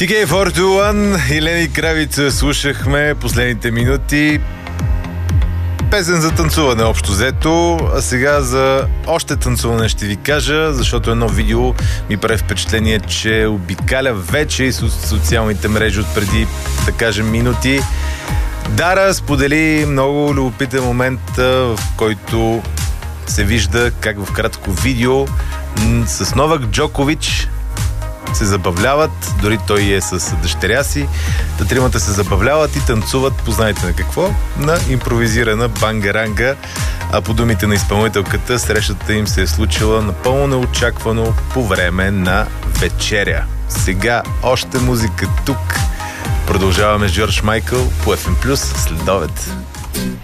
TK421 и Лени Кравица слушахме последните минути. Песен за танцуване общо взето. А сега за още танцуване ще ви кажа, защото едно видео ми прави впечатление, че обикаля вече и социалните мрежи от преди, да кажем, минути. Дара сподели много любопитен момент, в който се вижда как в кратко видео с Новак Джокович се забавляват, дори той е с дъщеря си. Тримата се забавляват и танцуват, познайте на какво? На импровизирана бангаранга. А по думите на изпълнителката, срещата им се е случила напълно неочаквано по време на вечеря. Сега още музика тук. Продължаваме с Джордж Майкъл по FM+, следобед.